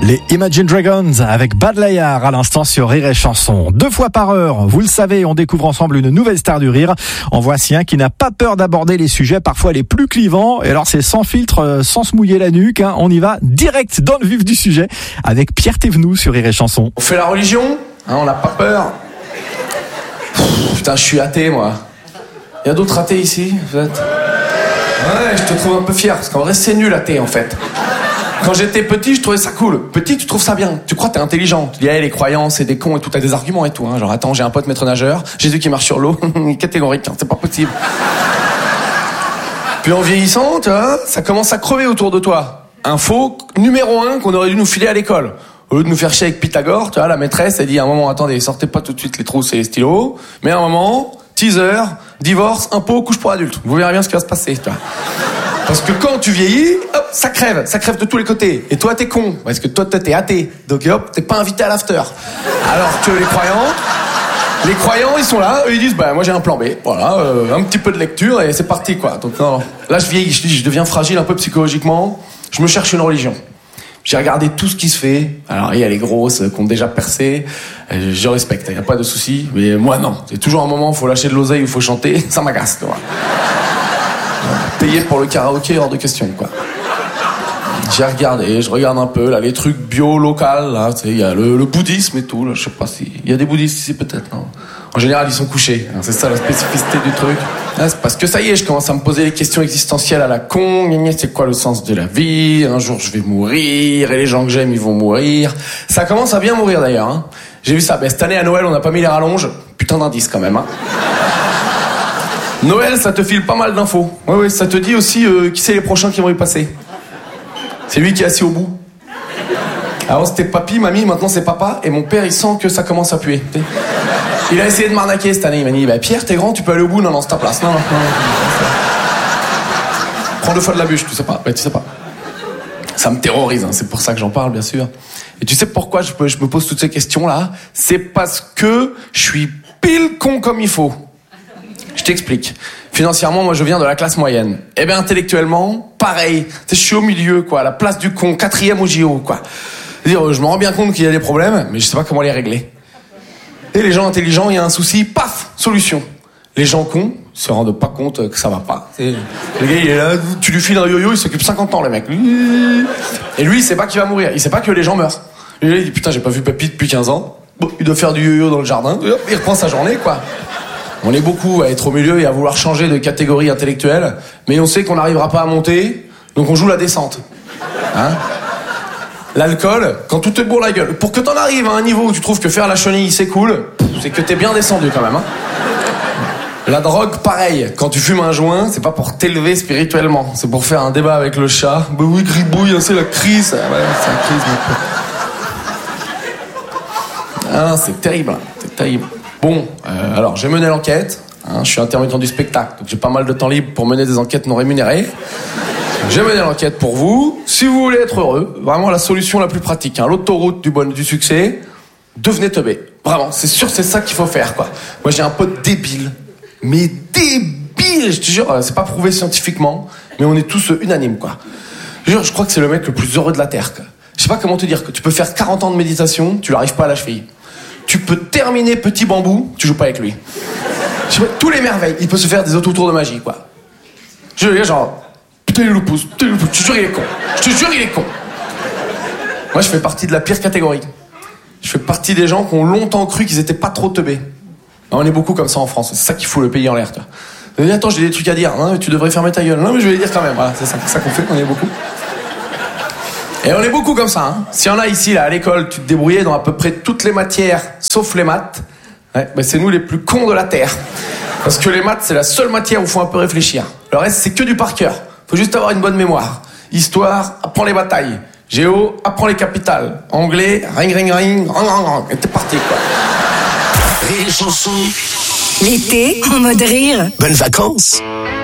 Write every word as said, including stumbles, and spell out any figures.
Les Imagine Dragons avec Bad Liar à l'instant sur Rire et Chanson. Deux fois par heure, vous le savez, on découvre ensemble une nouvelle star du rire. En voici un qui n'a pas peur d'aborder les sujets parfois les plus clivants. Et alors c'est sans filtre, sans se mouiller la nuque. Hein. On y va direct dans le vif du sujet avec Pierre Thévenoud sur Rire et Chanson. On fait la religion, hein, on n'a pas peur. Pff, putain, je suis athée moi. Il y a d'autres athées ici, vous êtes ? Ouais, je te trouve un peu fier, parce qu'en vrai c'est nul athée en fait. Quand j'étais petit, je trouvais ça cool. Petit, tu trouves ça bien. Tu crois que t'es intelligent. Tu dis, hey, les croyants, c'est des cons et tout. T'as des arguments et tout. Hein. Genre, attends, j'ai un pote maître nageur. Jésus qui marche sur l'eau. Catégorique, hein, c'est pas possible. Puis en vieillissant, tu vois, ça commence à crever autour de toi. Info numéro un qu'on aurait dû nous filer à l'école. Au lieu de nous faire chier avec Pythagore, tu vois, la maîtresse, elle dit à un moment, attendez, sortez pas tout de suite les trousses et les stylos. Mais à un moment, teaser, divorce, impôt, couche pour adultes. Vous verrez bien ce qui va se passer, tu vois. Parce que quand tu vieillis, hop, ça crève, ça crève de tous les côtés. Et toi, t'es con, parce que toi, t'es athée. Donc hop, t'es pas invité à l'after. Alors que les croyants, les croyants, ils sont là, eux, ils disent, bah moi j'ai un plan B. Voilà, euh, un petit peu de lecture et c'est parti, quoi. Donc non, là, je vieillis, je, je deviens fragile un peu psychologiquement. Je me cherche une religion. J'ai regardé tout ce qui se fait. Alors, il y a les grosses qui ont déjà percé. Je respecte, il n'y a pas de souci. Mais moi, non. C'est toujours un moment où il faut lâcher de l'oseille, où il faut chanter. Ça m'agace, tu vois. Payer pour le karaoké, hors de question, quoi. J'ai regardé, je regarde un peu, là, les trucs bio, local, là, tu sais, il y a le, le bouddhisme et tout, là, je sais pas si... Il y a des bouddhistes ici, peut-être, non ? En général, ils sont couchés, hein, c'est ça la spécificité du truc. Ah, c'est parce que ça y est, je commence à me poser des questions existentielles à la con, c'est quoi le sens de la vie ? Un jour, je vais mourir, et les gens que j'aime, ils vont mourir. Ça commence à bien mourir, d'ailleurs, hein. J'ai vu ça, ben, cette année, à Noël, on n'a pas mis les rallonges. Putain d'indice, quand même, hein. Noël, ça te file pas mal d'infos. Ouais, ouais, ça te dit aussi euh, qui c'est les prochains qui vont y passer. C'est lui qui est assis au bout. Avant c'était papy, mamie, maintenant c'est papa. Et mon père, il sent que ça commence à puer. Il a essayé de m'arnaquer cette année. Il m'a dit, bah, Pierre, t'es grand, tu peux aller au bout. Non, non, c'est ta place. Non, non, non. Prends deux fois de la bûche, tu sais pas. Ouais, tu sais pas. Ça me terrorise, hein. C'est pour ça que j'en parle, bien sûr. Et tu sais pourquoi je, je me pose toutes ces questions-là ? C'est parce que je suis pile con comme il faut. Je t'explique. Financièrement, moi, je viens de la classe moyenne. Eh bien, intellectuellement, pareil. Je suis au milieu, quoi, à la place du con, quatrième au J O, quoi. C'est-à-dire, je me rends bien compte qu'il y a des problèmes, mais je sais pas comment les régler. Et les gens intelligents, il y a un souci, paf, solution. Les gens cons se rendent pas compte que ça va pas. C'est... Le gars, il est là, tu lui files un yo-yo, il s'occupe cinquante ans, le mec. Et lui, il sait pas qu'il va mourir. Il sait pas que les gens meurent. Et lui, il dit, putain, j'ai pas vu papy depuis quinze ans. Bon, il doit faire du yo-yo dans le jardin. Il reprend sa journée, quoi. On est beaucoup à être au milieu et à vouloir changer de catégorie intellectuelle, mais on sait qu'on n'arrivera pas à monter, donc on joue la descente. Hein ? L'alcool, quand tout est bon la gueule. Pour que t'en arrives à un niveau où tu trouves que faire la chenille c'est cool, c'est que t'es bien descendu quand même. Hein ? La drogue, pareil. Quand tu fumes un joint, c'est pas pour t'élever spirituellement, c'est pour faire un débat avec le chat. Bah oui, gribouille, c'est la crise. Ouais, c'est la crise. Mais... Ah, c'est terrible, c'est terrible. Bon, euh, alors j'ai mené l'enquête, hein, je suis intermittent du spectacle, donc j'ai pas mal de temps libre pour mener des enquêtes non rémunérées. J'ai mené l'enquête pour vous. Si vous voulez être heureux, vraiment la solution la plus pratique, hein, l'autoroute du bon du succès, devenez teubé. Vraiment, c'est sûr, c'est ça qu'il faut faire, quoi. Moi j'ai un pote débile, mais débile, je te jure, c'est pas prouvé scientifiquement, mais on est tous unanimes, quoi. Je jure, je crois que c'est le mec le plus heureux de la Terre, quoi. Je sais pas comment te dire, que tu peux faire quarante ans de méditation, tu n'arrives pas à la cheville. Tu peux terminer petit bambou, tu joues pas avec lui. Je sais pas, tous les merveilles, il peut se faire des autotours de magie, quoi. Je veux dire, genre, putain, il le pousse, putain, il le pousse, je te jure, il est con. Je te jure, il est con. Moi, je fais partie de la pire catégorie. Je fais partie des gens qui ont longtemps cru qu'ils étaient pas trop teubés. On est beaucoup comme ça en France, c'est ça qui fout le pays en l'air, tu vois. Je dis, attends, j'ai des trucs à dire. Non, mais tu devrais fermer ta gueule. Non, mais je vais les dire quand même. Voilà, c'est ça, c'est ça qu'on fait, on est beaucoup. Et on est beaucoup comme ça, hein. S'il y en a ici, là, à l'école, tu te débrouillais dans à peu près toutes les matières, sauf les maths, ouais, ben c'est nous les plus cons de la Terre. Parce que les maths, c'est la seule matière où il faut un peu réfléchir. Le reste, c'est que du par cœur. Faut juste avoir une bonne mémoire. Histoire, apprends les batailles. Géo, apprends les capitales. Anglais, ring, ring, ring, rang, rang, rang. Et t'es parti, quoi. Rire et chanson. L'été, en mode rire. Bonnes vacances.